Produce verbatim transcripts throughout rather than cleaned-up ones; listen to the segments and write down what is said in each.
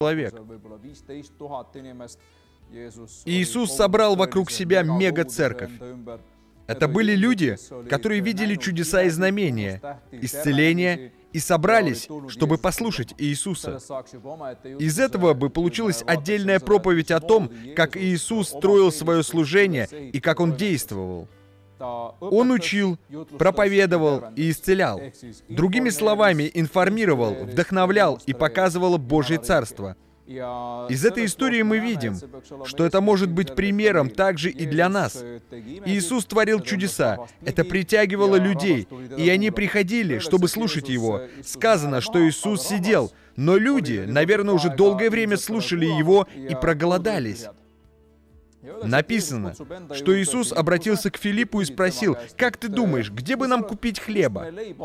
человек. Иисус собрал вокруг себя мега-церковь. Это были люди, которые видели чудеса и знамения, исцеления, и собрались, чтобы послушать Иисуса. Из этого бы получилась отдельная проповедь о том, как Иисус строил свое служение и как Он действовал. Он учил, проповедовал и исцелял. Другими словами, информировал, вдохновлял и показывал Божье Царство. Из этой истории мы видим, что это может быть примером также и для нас. Иисус творил чудеса, это притягивало людей, и они приходили, чтобы слушать Его. Сказано, что Иисус сидел, но люди, наверное, уже долгое время слушали Его и проголодались. Написано, что Иисус обратился к Филиппу и спросил: «Как ты думаешь, где бы нам купить хлеба?»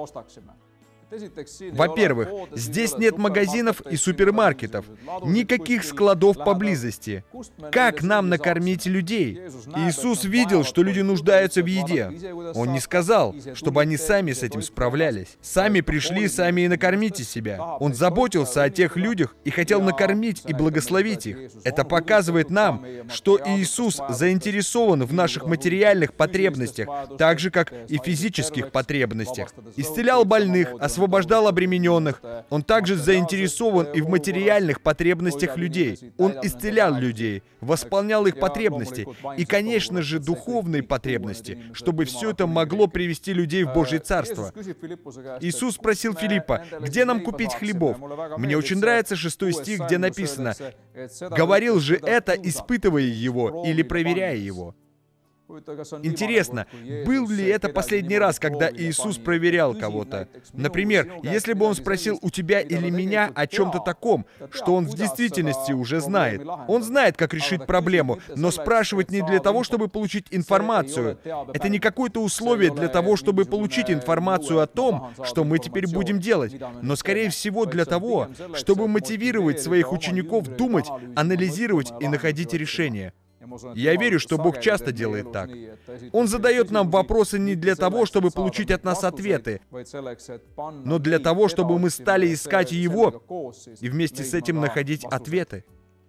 Во-первых, здесь нет магазинов и супермаркетов, никаких складов поблизости. Как нам накормить людей? Иисус видел, что люди нуждаются в еде. Он не сказал, чтобы они сами с этим справлялись. Сами пришли, сами и накормите себя. Он заботился о тех людях и хотел накормить и благословить их. Это показывает нам, что Иисус заинтересован в наших материальных потребностях, так же, как и физических потребностях. Исцелял больных, освобождал обремененных. Он также заинтересован и в материальных потребностях людей. Он исцелял людей, восполнял их потребности и, конечно же, духовные потребности, чтобы все это могло привести людей в Божье Царство. Иисус спросил Филиппа: «Где нам купить хлебов?» Мне очень нравится шестой стих, где написано: «Говорил же это, испытывая его или проверяя его». Интересно, был ли это последний раз, когда Иисус проверял кого-то? Например, если бы Он спросил у тебя или меня о чем-то таком, что Он в действительности уже знает. Он знает, как решить проблему, но спрашивать не для того, чтобы получить информацию. Это не какое-то условие для того, чтобы получить информацию о том, что мы теперь будем делать, но, скорее всего, для того, чтобы мотивировать своих учеников думать, анализировать и находить решения. Я верю, что Бог часто делает так. Он задает нам вопросы не для того, чтобы получить от нас ответы, но для того, чтобы мы стали искать Его и вместе с этим находить ответы.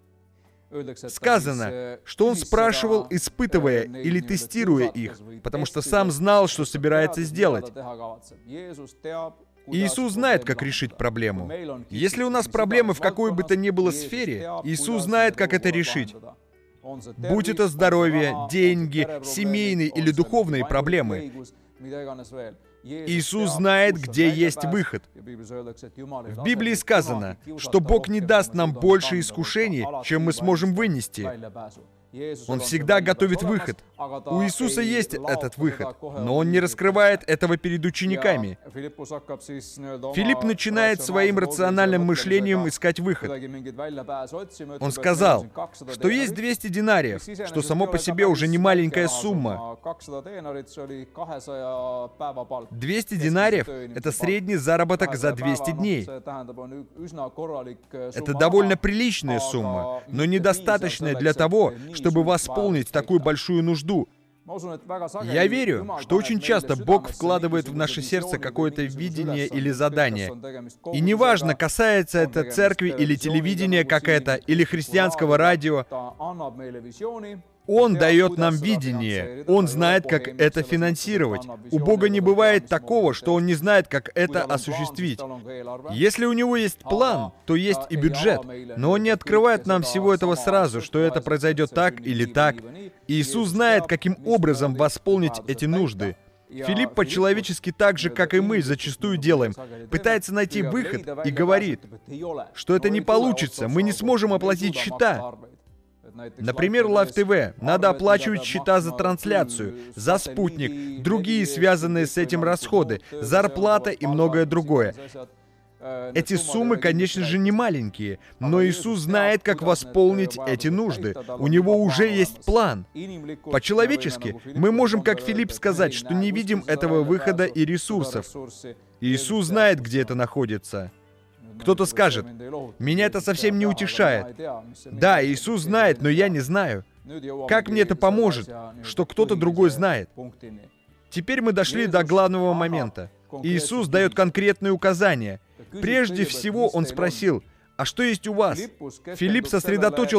Сказано, что Он спрашивал, испытывая или тестируя их, потому что Сам знал, что собирается сделать. Иисус знает, как решить проблему. Если у нас проблемы в какой бы то ни было сфере, Иисус знает, как это решить. Будь это здоровье, деньги, семейные или духовные проблемы. Иисус знает, где есть выход. В Библии сказано, что Бог не даст нам больше искушений, чем мы сможем вынести. Он всегда готовит выход. У Иисуса есть этот выход, но Он не раскрывает этого перед учениками. Филипп начинает своим рациональным мышлением искать выход. Он сказал, что есть двести динариев, что само по себе уже не маленькая сумма. двести динариев — это средний заработок за двести дней. Это довольно приличная сумма, но недостаточная для того, чтобы восполнить такую большую нужду. Я верю, что очень часто Бог вкладывает в наше сердце какое-то видение или задание. И неважно, касается это церкви или телевидения, как это, или христианского радио, Он дает нам видение. Он знает, как это финансировать. У Бога не бывает такого, что Он не знает, как это осуществить. Если у Него есть план, то есть и бюджет. Но Он не открывает нам всего этого сразу, что это произойдет так или так. Иисус знает, каким образом восполнить эти нужды. Филипп по-человечески так же, как и мы зачастую делаем, пытается найти выход и говорит, что это не получится, мы не сможем оплатить счета. Например, Live ти ви. Надо оплачивать счета за трансляцию, за спутник, другие связанные с этим расходы, зарплата и многое другое. Эти суммы, конечно же, не маленькие, но Иисус знает, как восполнить эти нужды. У Него уже есть план. По-человечески, мы можем, как Филипп, сказать, что не видим этого выхода и ресурсов. Иисус знает, где это находится. Кто-то скажет, «Меня это совсем не утешает». Да, Иисус знает, но я не знаю. Как мне это поможет, что кто-то другой знает? Теперь мы дошли до главного момента. Иисус дает конкретные указания. Прежде всего, Он спросил, А что есть у вас? Филипп сосредоточил